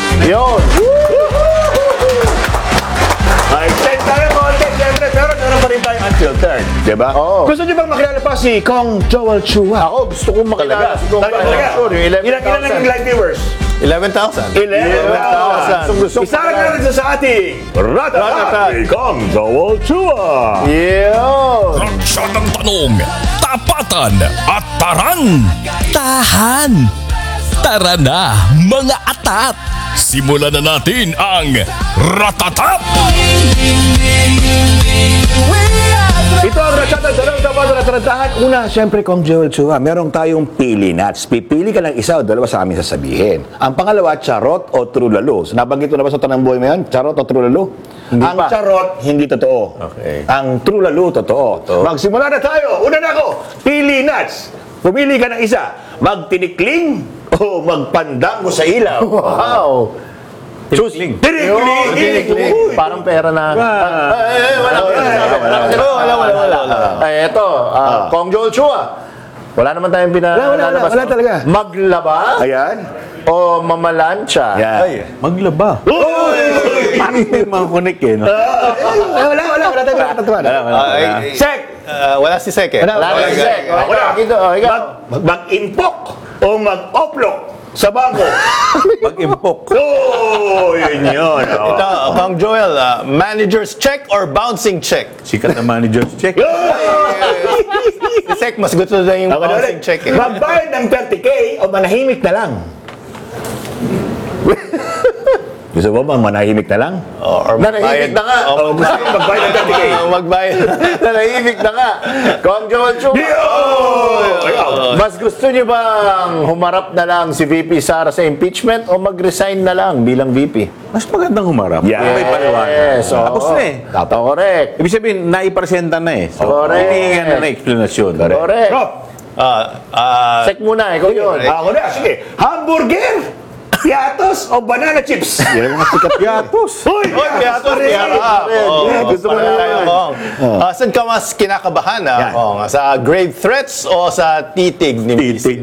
Yun. Ay, extend tayo konti, siyempre, pero meron pa rin tayong unfiltered, di ba? Oo. Gusto niyo bang makilala pa si Kong Joel Chua? Ako, gusto kong makilala si Kong Talaga? Joel. Yung Ilan ang 11,000. live viewers? 11,000. 11,000. Gusto Isalang na natin sa ating Ratatat ni Kong Joel Chua. Yun. Ratsyatang tanong, tapatan at tarang. Tahan. Tara na, mga atat. Simulan na natin ang Ratatat! Ito ang Ratsatat Tanong Tapat na Taratahan. Una, siyempre, Kong Joel Chua, merong tayong pili nuts. Pipili ka ng isa o dalawa sa amin sasabihin. Ang pangalawa, charot o true lalo. So, nabanggit mo na ba sa tanang buhay mo yan? Charot o true lalo? Ang pa. charot, hindi totoo. Okay. Ang true lalo, totoo. Magsimula na tayo. Una na ako, pili nuts. Pumili ka ng isa. Magtinikling o magpandango sa ilaw. Wow. Choosing. Tinikling! Uy, Parang pera na. Wala. Ay, eto. Kong Joel Chua. Wala naman tayong pinalalabas. wala talaga. Maglaba Ayan. o mamalansya? Yan. Ay, maglaba. Uy! Parang may mga connect eh, no? Wala tayo. Sek! Wala si Sek eh. Wala na si Sek. Ako na. Ikaw. Mag-impok o mag-oplok sa bangko. Mag-impok. Oh, yun yun. Ito, Kong Joel, manager's check or bouncing check? Sikat na manager's check. Si Sek, mas gusto na yung bouncing check eh. Magbayad ng 30K o manahimik na lang? Gusto mo bang manahimik na lang? Or Nanahimik na nga. O gusto mo magbayad ng 30K? Magbayad. Nanahimik na nga. Kong Joel Chua. Mas gusto niyo bang humarap na lang si VP Sara sa impeachment o mag-resign na lang bilang VP? Mas magandang humarap. Yeah. May paliwanag. Yes. Tapos na eh. Correct. Ibig sabihin, naipresenta na eh. So, Correct. hinihingan na na explanation. Correct. Rob, Sek muna, ikaw yun. ako na. Sige. Hamburger, piatos o banana chips? Yan ang mga sikat. Yatos. Uy! Piatos, Gusto mo na yan. Saan ka mas kinakabahan? Yan. Sa grave threats o sa titig ni Titig.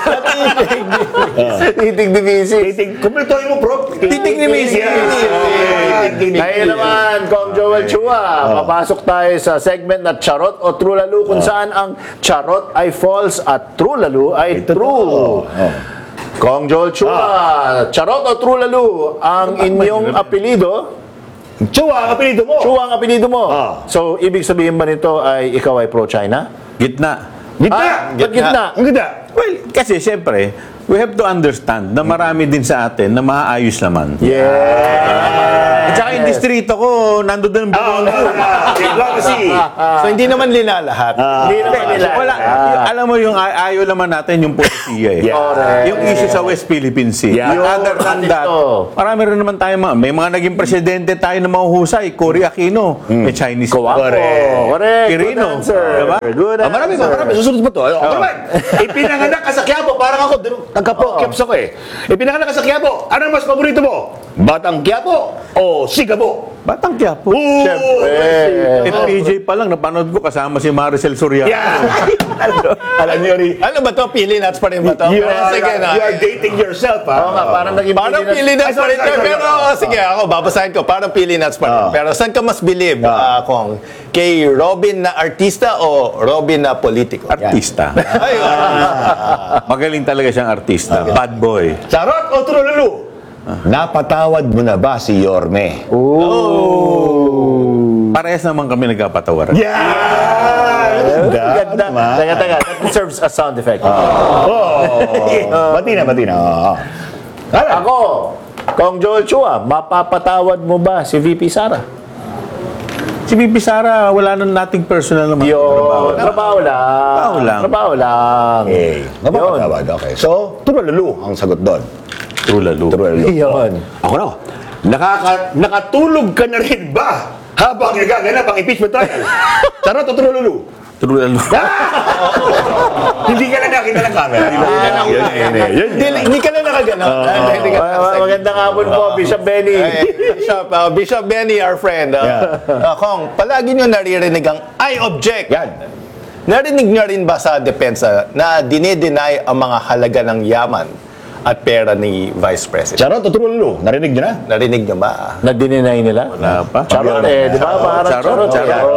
Titig divisi. Kumpletuhin mo, bro. Titig ni Missy. Ngayon naman, Kong Joel Chua, papasok tayo sa segment na charot o true lalo kung saan ang charot ay false at true lalo ay true. Kong Joel Chua, charot o true lalo ang inyong apelido? Chua, ang apelido mo. Chua ang apelido mo. Ah. So, ibig sabihin ba nito ay ikaw ay pro-China? Gitna. Gitna. Ba't gitna? Ang gitna. Well, kasi siyempre, we have to understand na marami din sa atin na maayos naman. At saka yung distrito ko, nandun din ang buong Diplomacy. So, hindi naman linalahat. Hindi naman nila. Wala. Alam mo yung ayaw naman natin yung polisiya eh. Correct. Yung issue sa West Philippine Sea. Yeah. Yung other than that, Ito. marami rin naman tayo may mga naging presidente tayo na mahuhusay. Cory Aquino, may Chinese. Correct. Quirino. Good answer. Diba? Good answer. Marami. Susunod mo to. Ako naman. Ipinanganak ka sa Quiapo. Parang ako, nagka-Quiapo ako eh. Ipinanganak ka sa Quiapo. Ano mas paborito mo? Batang Quiapo o Sigabo? Batang Quiapo. PJ pa lang, napanood ko kasama si Maricel Soriano. Yeah. Alam niyo rin. Ano ba to? Pili nuts pa rin ba to? You are, Sige na. you are dating yourself, ha? Oo nga, parang naging Parang pili nuts pa rin. Sorry. Pero sige, ako, babasahin ko. Parang pili nuts pa rin. Pero saan ka mas believe, Kong? Kay Robin na artista o Robin na politiko? Artista. Ay, Magaling talaga siyang artista. Bad boy. Charot o trululu? Napatawad mo na ba si Yorme? Parehas naman kami nagkapatawaran. Yeah! Ganda. Teka. That deserves a sound effect. Bati na. Ako, Kong Joel Chua, mapapatawad mo ba si VP Sara? Si Bibi Sara, wala nang nating personal naman. Trabaho lang. Trabaho lang. Okay. Napapatawad, okay. So, trululu ang sagot doon. True lalo. Yun. Ako na. Nakatulog ka na rin ba habang nagaganap ang impeachment trial? Charot o trululu? True lalo. Hindi ka na nakita ng camera. Hindi ka na nakaganaw. Magandang hapon po, Bishop Benny. Bishop Benny, our friend. Kong, palagi nyo naririnig ang I object. Yan. Narinig nyo rin ba sa depensa na dinideny ang mga halaga ng yaman at pera ni Vice President. Charot o true lalo? Narinig nyo na? Narinig niyo ba? Na-deny nila? Wala pa. Charot di ba? Parang Charot.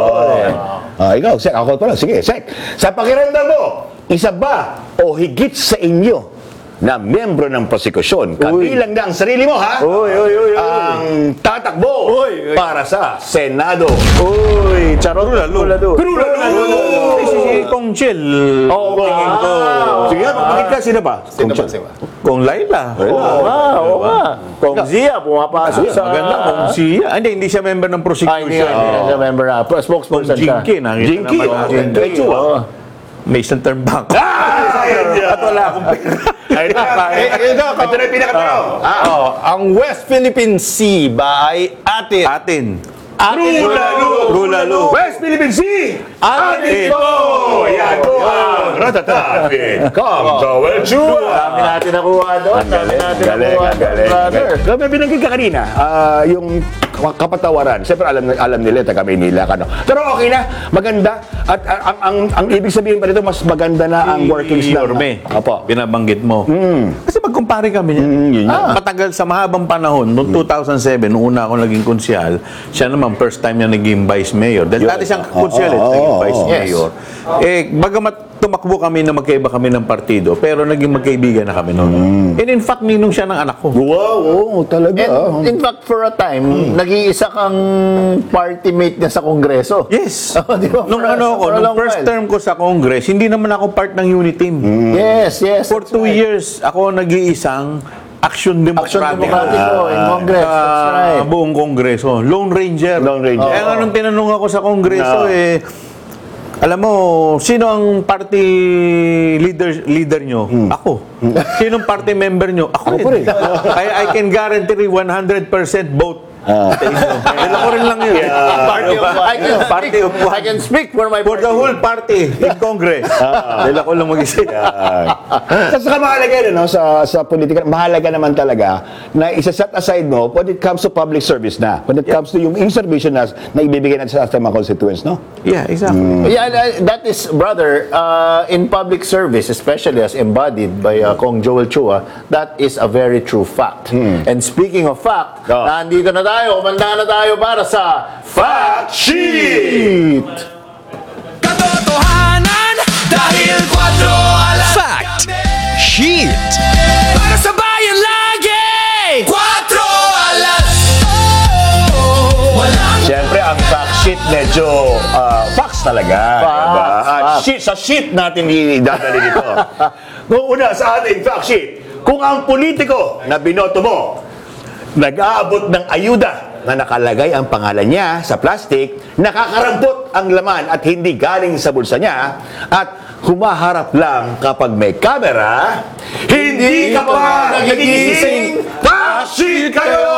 Ikaw, Sek, ako pa lang. Sige, Sek. Sa pakiramdam mo, isa ba o higit sa inyo na miyembro ng prosekusyon, kabilang na ang sarili mo, ha? Uy. Ang tatakbo para sa Senado. Uy, charot lalo. True lalo! Si Kong Chel. Oo, tingin ko. Sige nga, papakit ka, sino ba? Sino ba? Sino ba? Kong Laila. Oo nga. Kung Zia, pumapasok sa... Maganda kung siya. Hindi siya member ng Hindi prosecution. nga siya member na. Spokesperson ka. Jinky. Nakita Jinky. naman. Jinky. Oo. Mason Term Bank. At wala akong pera. Ito na yung pinakatanong. Ang West Philippine Sea ba ay atin? Atin. True lalo! West Philippine Sea! Atin po! Yan po ang ratatapin. Come, Joel Chua! Dami natin nakuha doon. Dami natin nakuha doon, brother. Kaya binanggit ka kanina, yung kapatawaran, siyempre alam nila, taga Maynila ka, no? Pero okay na, maganda. At ang ibig sabihin pa dito, mas maganda na ang workings na. Yorme. Opo. Binabanggit mo. Kasi magkumpare kami niya. yun yan. Matagal sa mahabang panahon, noong 2007, nung una akong naging konsyal, siya naman first time niya naging vice mayor. Dahil dati siyang konsyal, naging vice mayor. Bagamat tumakbo kami na magkaiba kami ng partido, pero naging magkaibigan na kami noon. And in fact, ninong siya ng anak ko. Wow, talaga. And in fact, for a time, nag-iisa kang party mate niya sa Kongreso. Yes. Di ba? Nung For a nung long first while. term ko sa Congress, hindi naman ako part ng unit team. Yes. For 2 years, ako nag-iisang Action Action Democratic. Democratico in Congress. That's right. Buong Kongreso. Lone Ranger. Lone Ranger. Kaya nga nung tinanong ako sa Kongreso, alam mo, sino ang party leader nyo? Ako. Sinong party member nyo? Ako rin. I can guarantee 100% vote. Dala ko rin lang yun. I can speak for my For the whole party in Congress. Dala ko lang mag-isip. Sa mahalaga yun, no? sa politika, mahalaga naman talaga na isa-set aside mo when it comes to public service na. When it comes to yung service na ibibigay natin sa ating mga constituents, no? Yeah, exactly. Yeah, that is, brother, in public service, especially as embodied by Kong Joel Chua, that is a very true fact. And speaking of fact, nandito na tayo, kumanda na tayo para sa Fact Sheet! Katotohanan dahil 4 alas Fact Sheet para sa bayan lagi 4 alas Siyempre, ang fact sheet medyo facts talaga. Diba? Sa sheet natin idadali dito. Kung una sa ating fact sheet, kung ang politiko na binoto mo nag-aabot ng ayuda na nakalagay ang pangalan niya sa plastic, nakakarampot ang laman at hindi galing sa bulsa niya, at humaharap lang kapag may camera, hindi ka pa nagigising, fact-sheet kayo!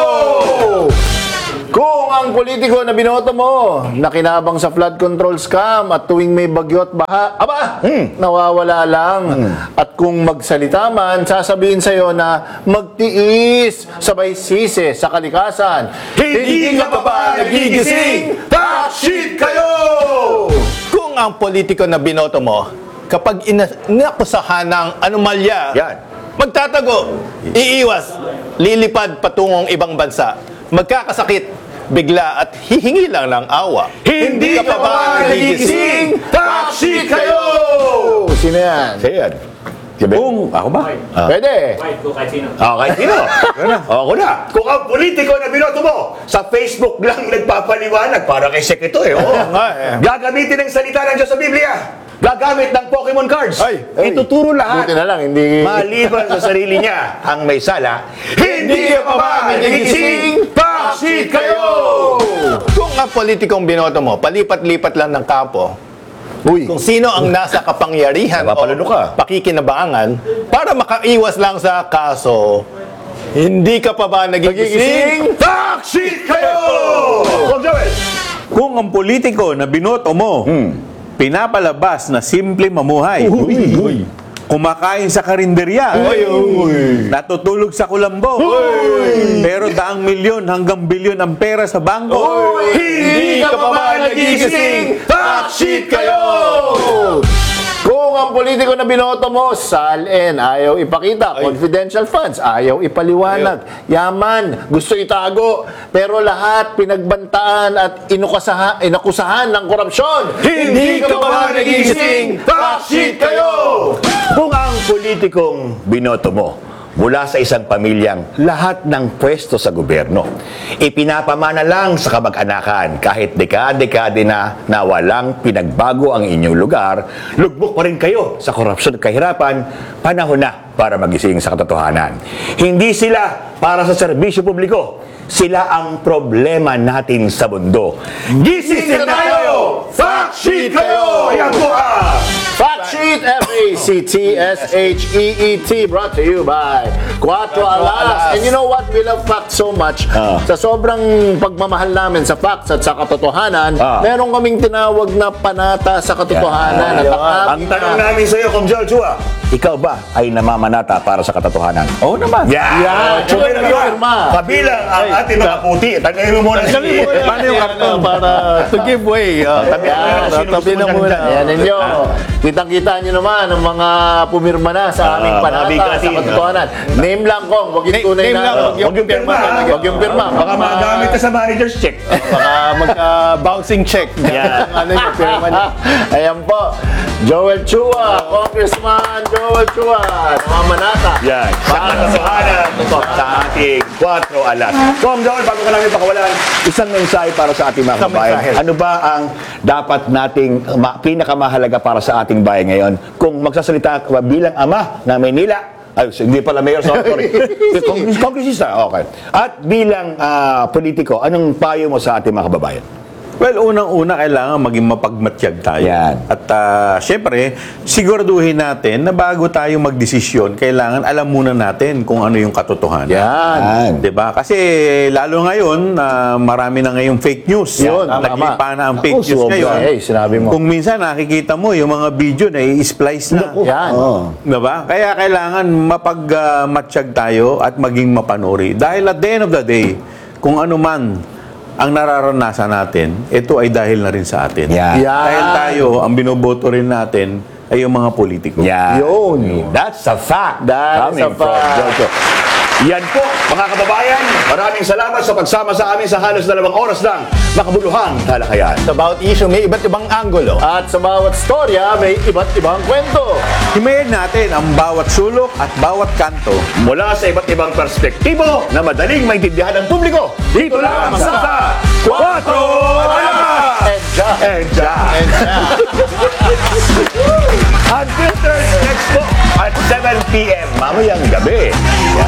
Kung ang politiko na binoto mo nakinabang sa flood control scam at tuwing may bagyo at baha, nawawala lang. At kung magsalita man, sasabihin sa'yo na magtiis, sabay sisi sa kalikasan. Hindi ka pa ba nagigising? Fact-sheet kayo! Kung ang politiko na binoto mo, kapag inakusahan ng anomalya, Yan. magtatago, iiwas, lilipad patungong ibang bansa, magkakasakit, bigla at hihingi lang ng awa. Hindi ka pa ba nagigising? Fact-sheet kayo! Sino yan? Ayan. Kung, ako ba? Pwede. Okay, sino? Ako na. Kung ang politiko na binoto mo, sa Facebook lang nagpapaliwanag para kay Sekreto Gagamitin ang salita ng Diyos sa Biblia. Gagamit ng Pokemon cards. Ituturo lahat. Buti na lang, hindi... Maliban sa sarili niya, ang may sala, hindi ka pa ba nagigising? Fact-sheet kayo! Kung ang politikong binoto mo, palipat-lipat lang ng kampo, kung sino ang nasa kapangyarihan o Napapalalo ka. pakikinabangan, para makaiwas lang sa kaso, hindi ka pa ba nagigising? Fact-sheet kayo! Kung Joel! Kung ang politiko na binoto mo, pinapalabas na simple mamuhay, kumakain sa karinderya, natutulog sa kulambo, pero daang milyon hanggang bilyon ang pera sa bangko, Hindi ka pa ba nagigising? Fact-sheet kayo! Kung Kung ang politiko na binoto mo, salin, ayaw ipakita. Confidential funds, ayaw ipaliwanag. Yaman, gusto itago. Pero lahat pinagbantaan at inakusahan ng korupsyon. Hindi ka ba nagising? Fact sheet kayo! Kung ang politikong binoto mo mula sa isang pamilyang lahat ng pwesto sa gobyerno, ipinapamana lang sa kamag-anakan kahit dekade-dekade na walang pinagbago ang inyong lugar, lugbok pa rin kayo sa korupsyon at kahirapan, panahon na para magising sa katotohanan. Hindi sila para sa serbisyo publiko, sila ang problema natin sa mundo. Gising na tayo! Fact sheet kayo! Ayan po Fact Sheet, FACTSHEET, brought to you by Cuatro Alas. And you know what? We love facts so much. Sa sobrang pagmamahal namin sa facts at sa katotohanan, meron kaming tinawag na panata sa katotohanan. At Ang tanong namin sa iyo, Kung Joel Chua, ikaw ba ay namamanata para sa katotohanan? Oo naman. Yeah! Pirma. Kabilang ang ating mga puti. Tagayin mo muna si... Paano yung karton para to give way? Tabi na muna. Ayan ninyo. Kitang-kita nyo naman ang mga pumirma na sa aming panata mabigatin. sa katotohanan. Name lang, Kong. Huwag yung tunay Name na. lang, Huwag yung pirma. Huwag yung pirma. Baka magamit na sa manager's check. Baka magka-bouncing check. Yeah. Ano yung pirma niya. Ayan po. Joel Chua, Congressman Joel Chua, namamanata. Yan. Sa katotohanan sa ating 4 alas. Kung Joel, bago ka namin pakawalan, isang mensahe para sa ating mga kabayan. Ano ba ang dapat nating pinakamahalaga para sa ating bayan ngayon? Kung magsasalita ka bilang ama na Maynila, ay, hindi pala mayor, sorry. Kongresista, okay. At bilang politiko, anong payo mo sa ating mga kababayan? Well, unang-una, kailangan maging mapagmatyag tayo. Yan. At syempre, siguraduhin natin na bago tayo magdesisyon, kailangan alam muna natin kung ano yung katotohanan. Yan. Diba? Kasi lalo ngayon, marami na ngayong fake news. Yun, Naglipa na ang fake Ako, news sobra. ngayon. Eh, sinabi mo. Kung minsan nakikita mo yung mga video na i-splice na. Yan. Diba? Kaya kailangan mapagmatsyag tayo at maging mapanuri. Dahil at the end of the day, kung ano man ang nararanasan natin, ito ay dahil na rin sa atin. Yeah. Yan. Dahil tayo, ang binoboto rin natin ay yung mga politiko. Yeah. Yun. That's a fact. That is Coming a from fact. Jojo. Yan po, mga kababayan. Maraming salamat sa pagsama sa amin sa halos 2 oras ng makabuluhang talakayan. Sa bawat issue, may iba't ibang anggulo. At sa bawat storya, may iba't ibang kwento. Himayin natin ang bawat sulok at bawat kanto. Mula sa iba't ibang perspektibo na madaling maintindihan ng publiko. Dito lang sa 4 Alas! Enjoy. Unfiltered next po at 7 p.m. mamayang gabi.